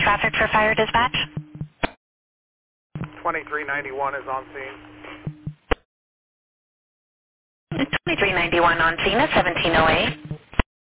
traffic for fire dispatch? 2391 is on scene. 2391 on scene at 1708.